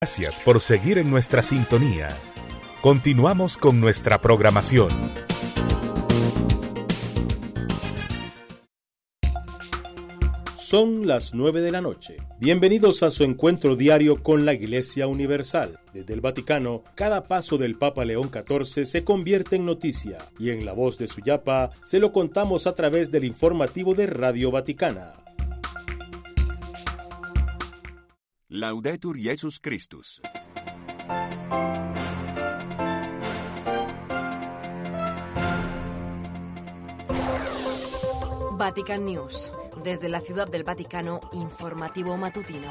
Gracias por seguir en nuestra sintonía. Continuamos con nuestra programación. Son las 9 de la noche. Bienvenidos a su encuentro diario con la Iglesia Universal. Desde el Vaticano, cada paso del Papa León XIV se convierte en noticia y en la voz de Suyapa se lo contamos a través del informativo de Radio Vaticana. Laudetur Jesus Christus. Vatican News. Desde la Ciudad del Vaticano, informativo matutino.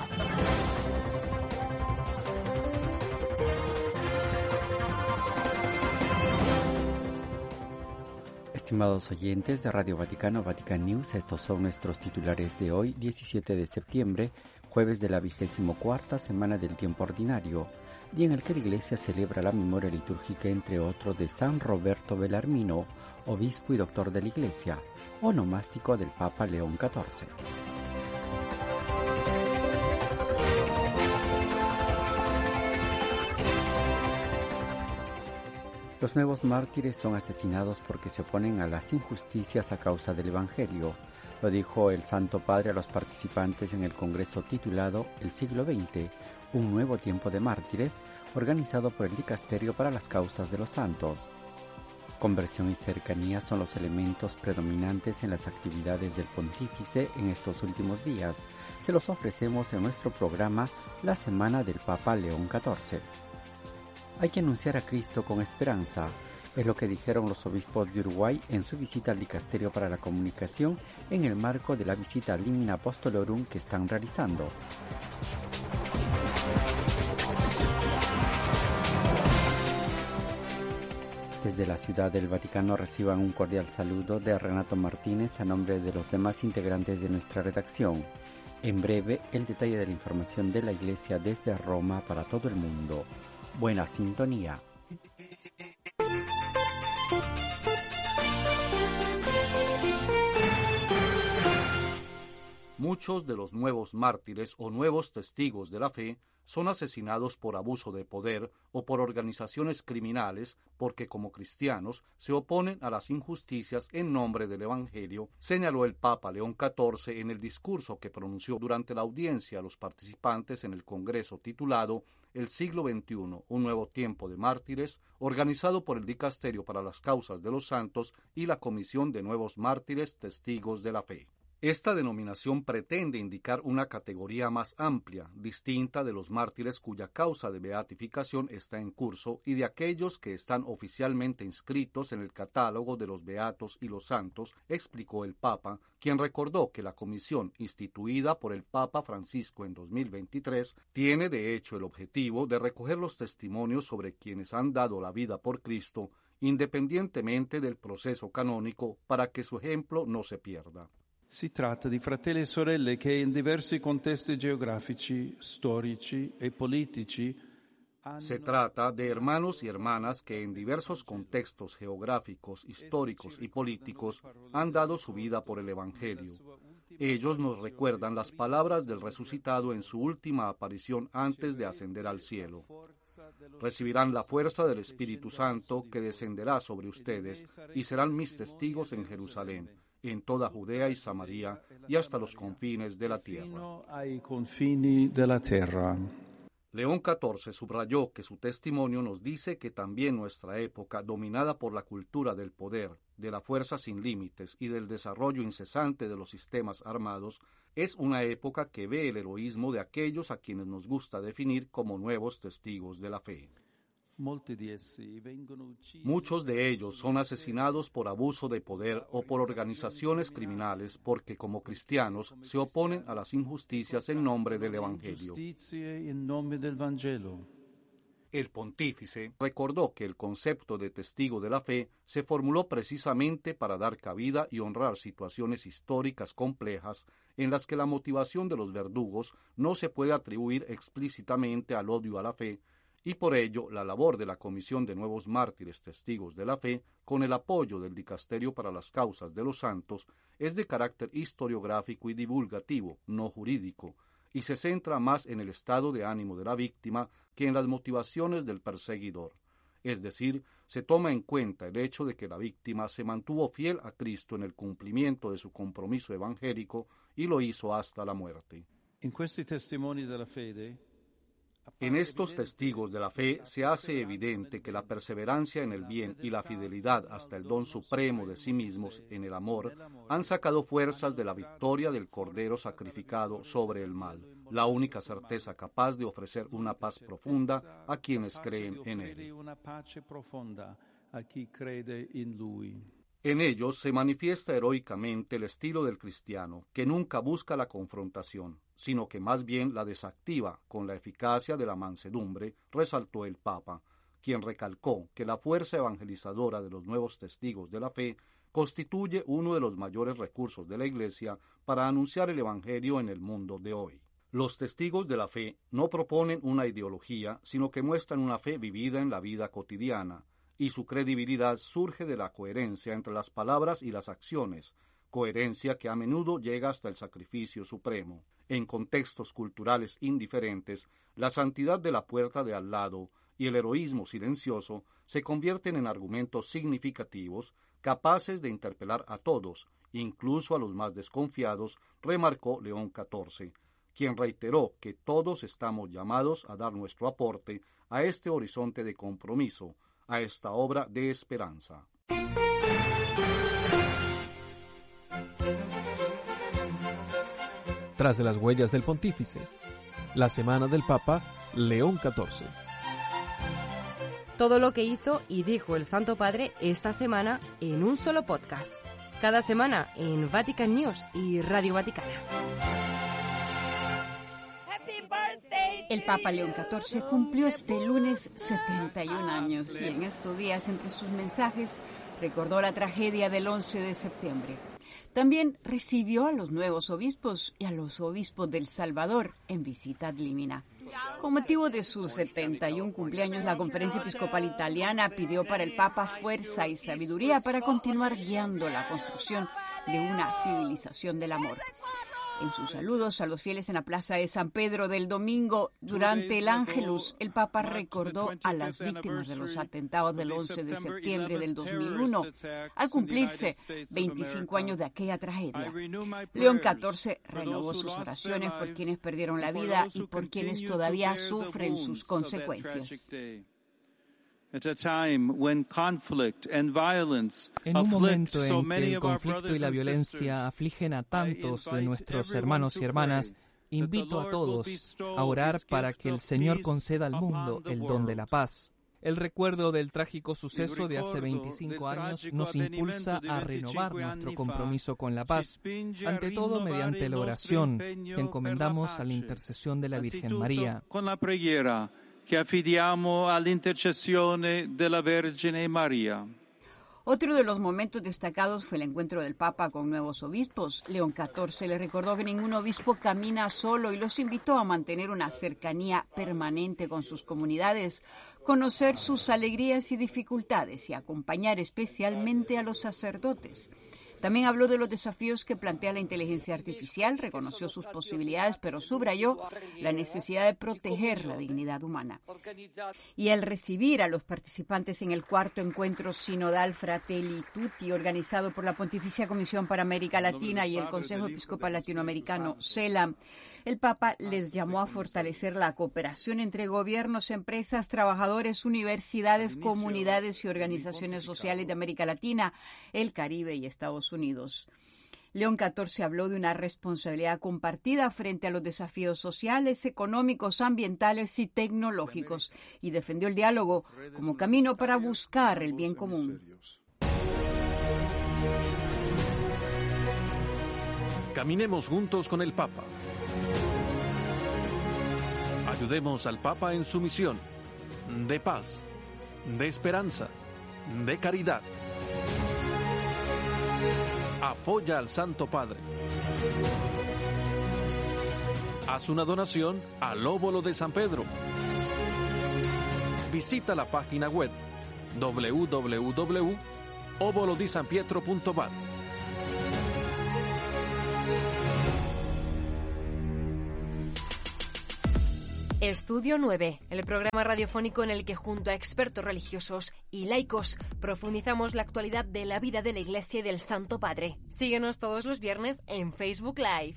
Estimados oyentes de Radio Vaticano, Vatican News, estos son nuestros titulares de hoy, 17 de septiembre, jueves de la 24ª semana del tiempo ordinario, día en el que la Iglesia celebra la memoria litúrgica, entre otros, de San Roberto Bellarmino, obispo y doctor de la Iglesia, onomástico del Papa León XIV. Los nuevos mártires son asesinados porque se oponen a las injusticias a causa del Evangelio. Lo dijo el Santo Padre a los participantes en el congreso titulado El siglo XX, un nuevo tiempo de mártires, organizado por el Dicasterio para las Causas de los Santos. Conversión y cercanía son los elementos predominantes en las actividades del Pontífice en estos últimos días. Se los ofrecemos en nuestro programa La Semana del Papa León XIV. Hay que anunciar a Cristo con esperanza, es lo que dijeron los obispos de Uruguay en su visita al Dicasterio para la Comunicación en el marco de la visita Limina Apostolorum que están realizando. Desde la Ciudad del Vaticano reciban un cordial saludo de Renato Martínez a nombre de los demás integrantes de nuestra redacción. En breve, el detalle de la información de la Iglesia desde Roma para todo el mundo. Buena sintonía. Muchos de los nuevos mártires o nuevos testigos de la fe son asesinados por abuso de poder o por organizaciones criminales porque como cristianos se oponen a las injusticias en nombre del Evangelio, señaló el Papa León XIV en el discurso que pronunció durante la audiencia a los participantes en el congreso titulado El siglo XXI, un nuevo tiempo de mártires, organizado por el Dicasterio para las Causas de los Santos y la Comisión de Nuevos Mártires Testigos de la Fe. Esta denominación pretende indicar una categoría más amplia, distinta de los mártires cuya causa de beatificación está en curso y de aquellos que están oficialmente inscritos en el catálogo de los beatos y los santos, explicó el Papa, quien recordó que la comisión instituida por el Papa Francisco en 2023 tiene de hecho el objetivo de recoger los testimonios sobre quienes han dado la vida por Cristo, independientemente del proceso canónico, para que su ejemplo no se pierda. Si tratta di fratelli e sorelle che in diversi contesti geografici, storici e politici Se trata de hermanos y hermanas que en diversos contextos geográficos, históricos y políticos han dado su vida por el Evangelio. Ellos nos recuerdan las palabras del resucitado en su última aparición antes de ascender al cielo. Recibirán la fuerza del Espíritu Santo que descenderá sobre ustedes y serán mis testigos en Jerusalén, en toda Judea y Samaria y hasta los confines de la tierra. León XIV subrayó que su testimonio nos dice que también nuestra época, dominada por la cultura del poder, de la fuerza sin límites y del desarrollo incesante de los sistemas armados, es una época que ve el heroísmo de aquellos a quienes nos gusta definir como nuevos testigos de la fe. Muchos de ellos son asesinados por abuso de poder o por organizaciones criminales porque como cristianos se oponen a las injusticias en nombre del Evangelio. El pontífice recordó que el concepto de testigo de la fe se formuló precisamente para dar cabida y honrar situaciones históricas complejas en las que la motivación de los verdugos no se puede atribuir explícitamente al odio a la fe, y por ello la labor de la Comisión de Nuevos Mártires Testigos de la Fe, con el apoyo del Dicasterio para las Causas de los Santos, es de carácter historiográfico y divulgativo, no jurídico, y se centra más en el estado de ánimo de la víctima que en las motivaciones del perseguidor. Es decir, se toma en cuenta el hecho de que la víctima se mantuvo fiel a Cristo en el cumplimiento de su compromiso evangélico y lo hizo hasta la muerte. En estos testigos de la fe se hace evidente que la perseverancia en el bien y la fidelidad hasta el don supremo de sí mismos en el amor han sacado fuerzas de la victoria del Cordero sacrificado sobre el mal, la única certeza capaz de ofrecer una paz profunda a quienes creen en él. En ellos se manifiesta heroicamente el estilo del cristiano, que nunca busca la confrontación, sino que más bien la desactiva con la eficacia de la mansedumbre, resaltó el Papa, quien recalcó que la fuerza evangelizadora de los nuevos testigos de la fe constituye uno de los mayores recursos de la Iglesia para anunciar el Evangelio en el mundo de hoy. Los testigos de la fe no proponen una ideología, sino que muestran una fe vivida en la vida cotidiana, y su credibilidad surge de la coherencia entre las palabras y las acciones, coherencia que a menudo llega hasta el sacrificio supremo. En contextos culturales indiferentes, la santidad de la puerta de al lado y el heroísmo silencioso se convierten en argumentos significativos, capaces de interpelar a todos, incluso a los más desconfiados, remarcó León XIV, quien reiteró que todos estamos llamados a dar nuestro aporte a este horizonte de compromiso, a esta obra de esperanza. Tras de las huellas del pontífice, la semana del Papa León XIV. Todo lo que hizo y dijo el Santo Padre esta semana en un solo podcast. Cada semana en Vatican News y Radio Vaticana. El Papa León XIV cumplió este lunes 71 años y en estos días, entre sus mensajes, recordó la tragedia del 11 de septiembre. También recibió a los nuevos obispos y a los obispos del Salvador en visita ad limina. Con motivo de sus 71 cumpleaños, la Conferencia Episcopal Italiana pidió para el Papa fuerza y sabiduría para continuar guiando la construcción de una civilización del amor. En sus saludos a los fieles en la plaza de San Pedro del domingo, durante el Ángelus, el Papa recordó a las víctimas de los atentados del 11 de septiembre del 2001, al cumplirse 25 años de aquella tragedia. León XIV renovó sus oraciones por quienes perdieron la vida y por quienes todavía sufren sus consecuencias. En un momento en que el conflicto y la violencia afligen a tantos de nuestros hermanos y hermanas, invito a todos a orar para que el Señor conceda al mundo el don de la paz. El recuerdo del trágico suceso de hace 25 años nos impulsa a renovar nuestro compromiso con la paz, ante todo mediante la oración que encomendamos a la intercesión de la Virgen María. Que affidiamo all'intercessione della Vergine María. Otro de los momentos destacados fue el encuentro del Papa con nuevos obispos. León XIV le recordó que ningún obispo camina solo y los invitó a mantener una cercanía permanente con sus comunidades, conocer sus alegrías y dificultades y acompañar especialmente a los sacerdotes. También habló de los desafíos que plantea la inteligencia artificial, reconoció sus posibilidades, pero subrayó la necesidad de proteger la dignidad humana. Y al recibir a los participantes en el cuarto encuentro sinodal Fratelli Tutti, organizado por la Pontificia Comisión para América Latina y el Consejo Episcopal Latinoamericano, CELAM, el Papa les llamó a fortalecer la cooperación entre gobiernos, empresas, trabajadores, universidades, comunidades y organizaciones sociales de América Latina, el Caribe y Estados Unidos. León XIV habló de una responsabilidad compartida frente a los desafíos sociales, económicos, ambientales y tecnológicos y defendió el diálogo como camino para buscar el bien común. Caminemos juntos con el Papa. Ayudemos al Papa en su misión de paz, de esperanza, de caridad. Apoya al Santo Padre. Haz una donación al Óbolo de San Pedro. Visita la página web www.obolodisanpietro.va. Estudio 9, el programa radiofónico en el que junto a expertos religiosos y laicos profundizamos la actualidad de la vida de la Iglesia y del Santo Padre. Síguenos todos los viernes en Facebook Live.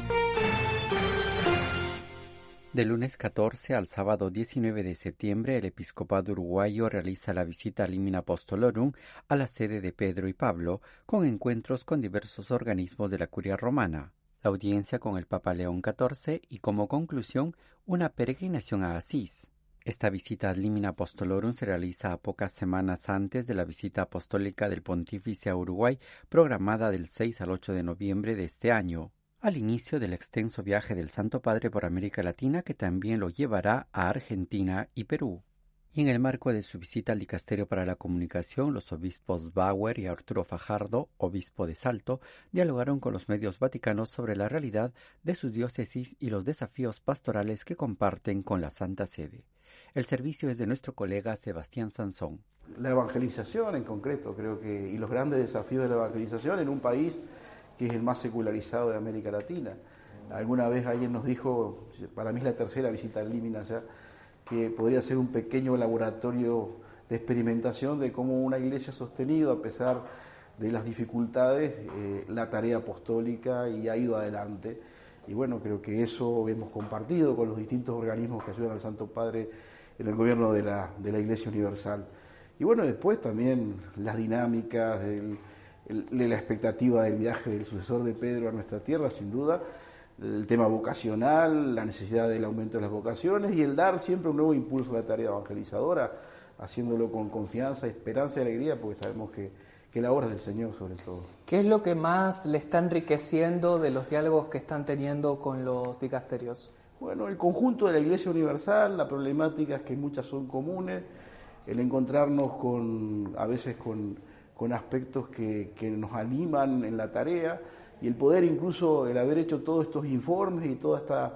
Del lunes 14 al sábado 19 de septiembre, el episcopado uruguayo realiza la visita Limina Apostolorum a la sede de Pedro y Pablo, con encuentros con diversos organismos de la Curia Romana, la audiencia con el Papa León XIV y, como conclusión, una peregrinación a Asís. Esta visita ad Limina Apostolorum se realiza a pocas semanas antes de la visita apostólica del Pontífice a Uruguay, programada del 6 al 8 de noviembre de este año, al inicio del extenso viaje del Santo Padre por América Latina, que también lo llevará a Argentina y Perú. Y en el marco de su visita al Dicasterio para la Comunicación, los obispos Bauer y Arturo Fajardo, obispo de Salto, dialogaron con los medios vaticanos sobre la realidad de sus diócesis y los desafíos pastorales que comparten con la Santa Sede. El servicio es de nuestro colega Sebastián Sansón. La evangelización en concreto, creo que, y los grandes desafíos de la evangelización en un país que es el más secularizado de América Latina. Alguna vez alguien nos dijo, para mí es la tercera visita al Limina ya, que podría ser un pequeño laboratorio de experimentación de cómo una iglesia ha sostenido, a pesar de las dificultades, la tarea apostólica y ha ido adelante. Y bueno, creo que eso hemos compartido con los distintos organismos que ayudan al Santo Padre en el gobierno de la Iglesia Universal. Y bueno, después también las dinámicas de la expectativa del viaje del sucesor de Pedro a nuestra tierra, sin duda, el tema vocacional, la necesidad del aumento de las vocaciones y el dar siempre un nuevo impulso a la tarea evangelizadora, haciéndolo con confianza, esperanza y alegría, porque sabemos que la obra es del Señor sobre todo. ¿Qué es lo que más le está enriqueciendo de los diálogos que están teniendo con los dicasterios? Bueno, el conjunto de la Iglesia Universal, las problemáticas que muchas son comunes, el encontrarnos a veces con aspectos que nos animan en la tarea, y el poder incluso, el haber hecho todos estos informes y toda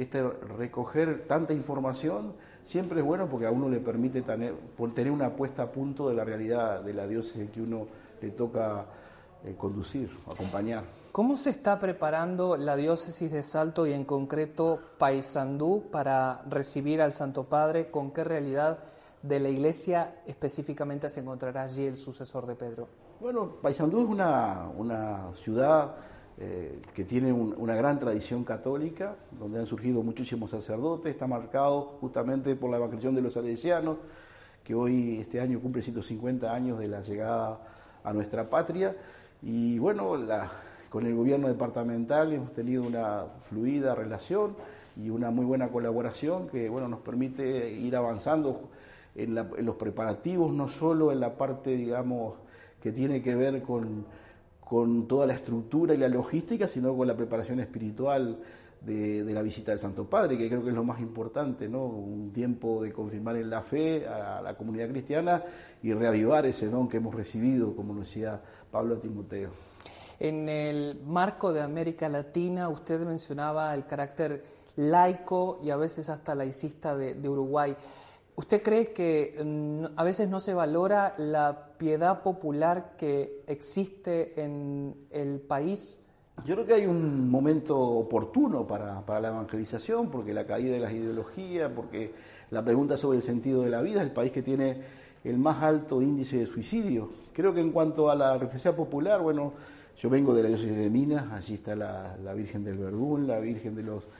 recoger tanta información, siempre es bueno porque a uno le permite tener una puesta a punto de la realidad de la diócesis que uno le toca conducir, acompañar. ¿Cómo se está preparando la diócesis de Salto y en concreto Paysandú para recibir al Santo Padre? ¿Con qué realidad de la Iglesia específicamente se encontrará allí el sucesor de Pedro? Bueno, Paysandú es una ciudad que tiene una gran tradición católica, donde han surgido muchísimos sacerdotes, está marcado justamente por la evangelización de los salesianos, que hoy, este año, cumple 150 años de la llegada a nuestra patria, y bueno, con el gobierno departamental hemos tenido una fluida relación y una muy buena colaboración que bueno, nos permite ir avanzando en los preparativos, no solo en la parte, digamos, que tiene que ver con toda la estructura y la logística, sino con la preparación espiritual de la visita del Santo Padre, que creo que es lo más importante, ¿no? Un tiempo de confirmar en la fe a la comunidad cristiana y reavivar ese don que hemos recibido, como decía Pablo a Timoteo. En el marco de América Latina, usted mencionaba el carácter laico y a veces hasta laicista de Uruguay. ¿Usted cree que a veces no se valora la piedad popular que existe en el país? Yo creo que hay un momento oportuno para la evangelización, porque la caída de las ideologías, porque la pregunta sobre el sentido de la vida, es el país que tiene el más alto índice de suicidio. Creo que en cuanto a la religiosidad popular, bueno, yo vengo de la diócesis de Minas, allí está la Virgen del Verdún, la Virgen de los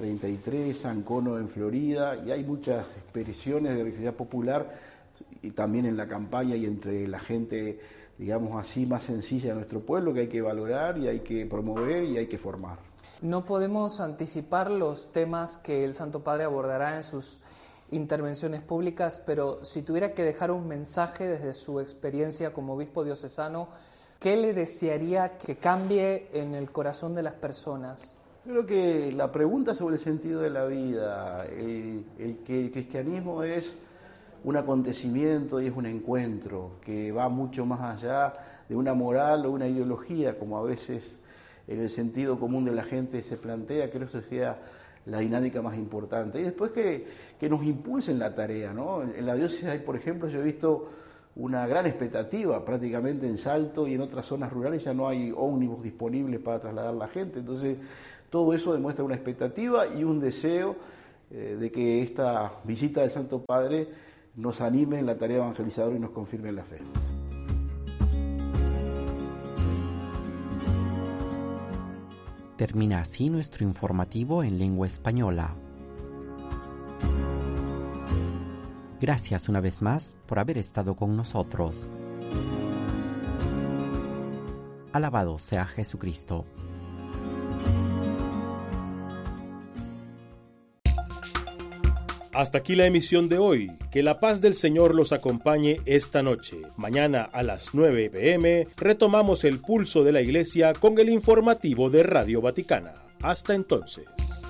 33, San Cono en Florida, y hay muchas expresiones de religiosidad popular, y también en la campaña y entre la gente, digamos así, más sencilla de nuestro pueblo, que hay que valorar y hay que promover y hay que formar. No podemos anticipar los temas que el Santo Padre abordará en sus intervenciones públicas, pero si tuviera que dejar un mensaje desde su experiencia como obispo diocesano, ¿qué le desearía que cambie en el corazón de las personas? Creo que la pregunta sobre el sentido de la vida, el que el cristianismo es un acontecimiento y es un encuentro que va mucho más allá de una moral o una ideología, como a veces en el sentido común de la gente se plantea, creo que eso sea la dinámica más importante. Y después que nos impulsen la tarea, ¿no? En la diócesis hay, por ejemplo, yo he visto una gran expectativa, prácticamente en Salto y en otras zonas rurales ya no hay ómnibus disponibles para trasladar a la gente, entonces todo eso demuestra una expectativa y un deseo de que esta visita del Santo Padre nos anime en la tarea evangelizadora y nos confirme en la fe. Termina así nuestro informativo en lengua española. Gracias una vez más por haber estado con nosotros. Alabado sea Jesucristo. Hasta aquí la emisión de hoy. Que la paz del Señor los acompañe esta noche. Mañana a las 9 p.m. retomamos el pulso de la Iglesia con el informativo de Radio Vaticana. Hasta entonces.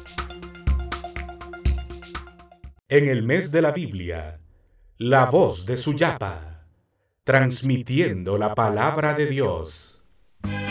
En el mes de la Biblia, la voz de Suyapa, transmitiendo la palabra de Dios.